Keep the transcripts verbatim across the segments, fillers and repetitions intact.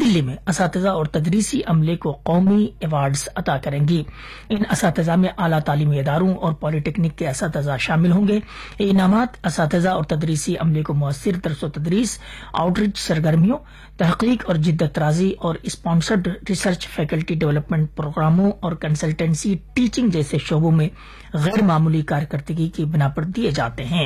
دلی میں اساتذہ اور تدریسی عملے کو قومی ایوارڈز عطا کریں گی۔ ان اساتذہ میں اعلیٰ تعلیمی اداروں اور پولی ٹیکنک کے اساتذہ شامل ہوں گے۔ یہ انعامات اساتذہ اور تدریسی عملے کو مؤثر درس و تدریس، آؤٹریچ سرگرمیوں، تحقیق اور جدت طرازی اور اسپانسرڈ ریسرچ، فیکلٹی ڈیولپمنٹ پروگراموں اور کنسلٹنسی ٹیچنگ جیسے شعبوں میں غیر معمولی کارکردگی کی بنا پر دیے جاتے ہیں۔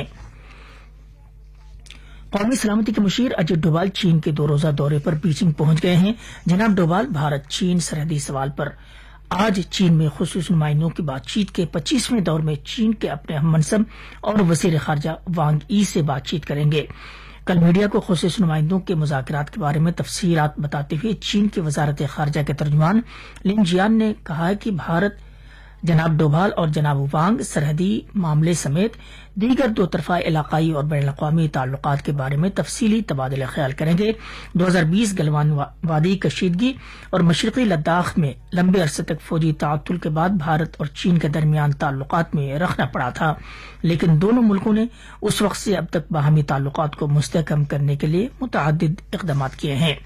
قومی سلامتی کے مشیر اجے ڈوبال چین کے دو روزہ دورے پر بیجنگ پہنچ گئے ہیں۔ جناب ڈوبال بھارت چین سرحدی سوال پر آج چین میں خصوصی نمائندوں کی بات چیت کے پچیسویں دور میں چین کے اپنے ہم منصب اور وزیر خارجہ وانگ ای سے بات چیت کریں گے۔ کل میڈیا کو خصوصی نمائندوں کے مذاکرات کے بارے میں تفصیلات بتاتے ہوئے چین کی وزارت خارجہ کے ترجمان لن جیان نے کہا کہ بھارت جناب ڈوبال اور جناب وانگ سرحدی معاملے سمیت دیگر دو طرفہ علاقائی اور بین الاقوامی تعلقات کے بارے میں تفصیلی تبادلہ خیال کریں گے۔ دو ہزار بیس گلوان وادی کشیدگی اور مشرقی لداخ میں لمبے عرصے تک فوجی تعطل کے بعد بھارت اور چین کے درمیان تعلقات میں رخنا پڑا تھا، لیکن دونوں ملکوں نے اس وقت سے اب تک باہمی تعلقات کو مستحکم کرنے کے لیے متعدد اقدامات کیے ہیں۔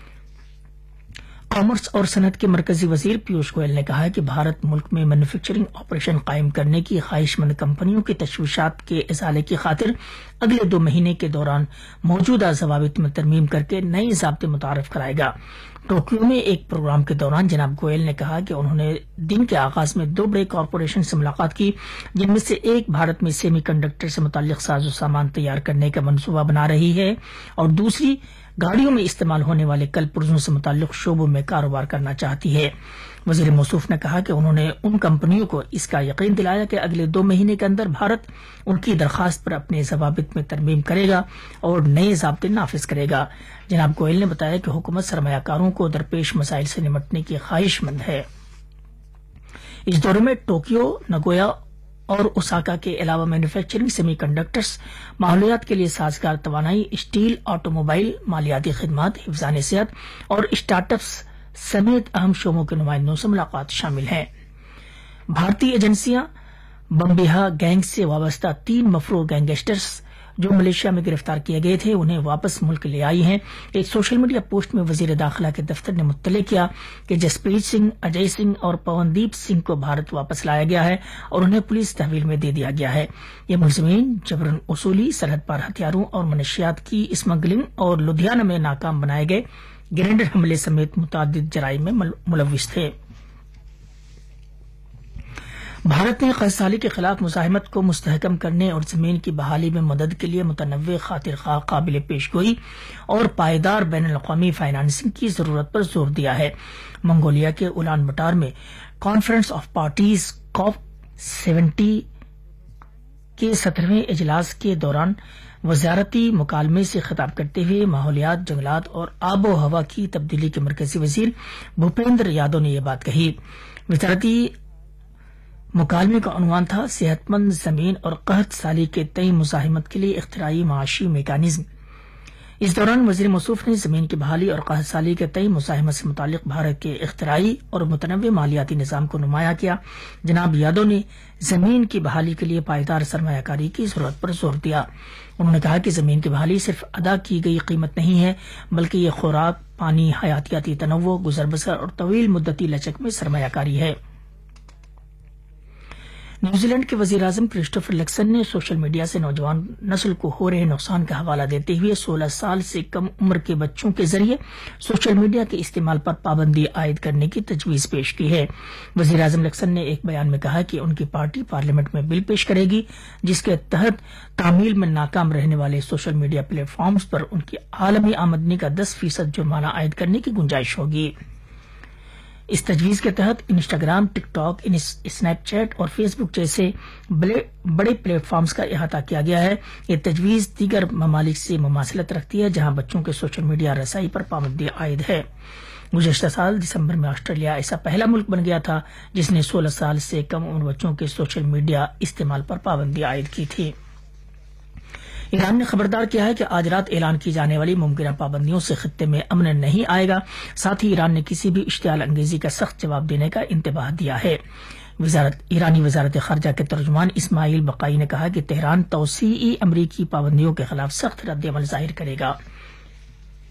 کامرس اور صنعت کے مرکزی وزیر پیوش گوئل نے کہا ہے کہ بھارت ملک میں مینوفیکچرنگ آپریشن قائم کرنے کی خواہش مند کمپنیوں کی تشویشات کے ازالے کی خاطر اگلے دو مہینے کے دوران موجودہ ضوابط میں ترمیم کر کے نئے ضابطے متعارف کرائے گا۔ ٹوکیو میں ایک پروگرام کے دوران جناب گوئل نے کہا کہ انہوں نے دن کے آغاز میں دو بڑے کارپوریشن سے ملاقات کی، جن میں سے ایک بھارت میں سیمی کنڈکٹر سے متعلق ساز و سامان تیار کرنے کا منصوبہ بنا رہی ہے اور دوسری گاڑیوں میں استعمال ہونے والے کل پرزوں سے متعلق شعبوں میں کاروبار کرنا چاہتی ہے۔ وزیر موصوف نے کہا کہ انہوں نے ان کمپنیوں کو اس کا یقین دلایا کہ اگلے دو مہینے کے اندر بھارت ان کی درخواست پر اپنے ضوابط میں ترمیم کرے گا اور نئے ضابطے نافذ کرے گا۔ جناب گوئل نے بتایا کہ حکومت سرمایہ کاروں کو درپیش مسائل سے نمٹنے کی خواہش مند ہے۔ اس دورے میں ٹوکیو، نگویا اور اوساکا کے علاوہ مینوفیکچرنگ، سیمی کنڈکٹرز، ماحولیات کے لیے سازگار توانائی، اسٹیل، آٹو موبائل، مالیاتی خدمات، حفظان صحت اور اسٹارٹ اپس سمیت اہم شعبوں کے نمائندوں سے ملاقات شامل ہے۔ بھارتی ایجنسیاں بمبیہا گینگ سے وابستہ تین مفرور گینگسٹرز جو ملیشیا میں گرفتار کیے گئے تھے انہیں واپس ملک لے آئی ہیں۔ ایک سوشل میڈیا پوسٹ میں وزیر داخلہ کے دفتر نے مطلع کیا کہ جسپریت سنگھ، اجے سنگھ اور پوندیپ سنگھ کو بھارت واپس لایا گیا ہے اور انہیں پولیس تحویل میں دے دیا گیا ہے۔ یہ ملزمین جبرن وصولی، سرحد پار ہتھیاروں اور منشیات کی اسمگلنگ اور لدھیانہ میں ناکام بنائے گئے گرینیڈ حملے سمیت متعدد جرائم میں ملوث تھے۔ بھارت نے قحط سالی کے خلاف مزاحمت کو مستحکم کرنے اور زمین کی بحالی میں مدد کے لیے متنوع، خاطر خواہ، قابل پیش گوئی اور پائیدار بین الاقوامی فائنانسنگ کی ضرورت پر زور دیا ہے۔ منگولیا کے اولان بٹار میں کانفرنس آف پارٹیز کاپ سیونٹی کے سترہویں اجلاس کے دوران وزارتی مکالمے سے خطاب کرتے ہوئے ماحولیات، جنگلات اور آب و ہوا کی تبدیلی کے مرکزی وزیر بھوپیندر یادو نے یہ بات کہی۔ وزارتی مکالمے کا عنوان تھا صحت مند زمین اور قحط سالی کے تئیں مزاحمت کے لیے اختراعی معاشی میکانزم۔ اس دوران وزیر موصوف نے زمین کی بحالی اور قحط سالی کے تئیں مزاحمت سے متعلق بھارت کے اختراعی اور متنوع مالیاتی نظام کو نمایاں کیا۔ جناب یادو نے زمین کی بحالی کے لیے پائیدار سرمایہ کاری کی ضرورت پر زور دیا۔ انہوں نے کہا کہ زمین کی بحالی صرف ادا کی گئی قیمت نہیں ہے، بلکہ یہ خوراک، پانی، حیاتیاتی تنوع، گزر بسر اور طویل مدتی لچک میں سرمایہ کاری ہے۔ نیوزی لینڈ کے وزیر اعظم کرسٹوفر لکسن نے سوشل میڈیا سے نوجوان نسل کو ہو رہے نقصان کا حوالہ دیتے ہوئے سولہ سال سے کم عمر کے بچوں کے ذریعے سوشل میڈیا کے استعمال پر پابندی عائد کرنے کی تجویز پیش کی ہے۔ وزیر اعظم لکسن نے ایک بیان میں کہا کہ ان کی پارٹی پارلیمنٹ میں بل پیش کرے گی جس کے تحت تعمیل میں ناکام رہنے والے سوشل میڈیا پلیٹ فارمز پر ان کی عالمی آمدنی کا دس فیصد جرمانہ عائد کرنے کی گنجائش ہوگی۔ اس تجویز کے تحت انسٹاگرام، ٹک ٹاک، اسنیپ چیٹ اور فیس بک جیسے بڑے پلیٹ فارمز کا احاطہ کیا گیا ہے۔ یہ تجویز دیگر ممالک سے مماثلت رکھتی ہے جہاں بچوں کے سوشل میڈیا رسائی پر پابندی عائد ہے۔ گزشتہ سال دسمبر میں آسٹریلیا ایسا پہلا ملک بن گیا تھا جس نے سولہ سال سے کم عمر بچوں کے سوشل میڈیا استعمال پر پابندی عائد کی تھی۔ ایران نے خبردار کیا ہے کہ آج رات اعلان کی جانے والی ممکنہ پابندیوں سے خطے میں امن نہیں آئے گا۔ ساتھ ہی ایران نے کسی بھی اشتعال انگیزی کا سخت جواب دینے کا انتباہ دیا ہے۔ وزارت ایرانی وزارت خارجہ کے ترجمان اسماعیل بقائی نے کہا کہ تہران توسیعی امریکی پابندیوں کے خلاف سخت رد عمل ظاہر کرے گا۔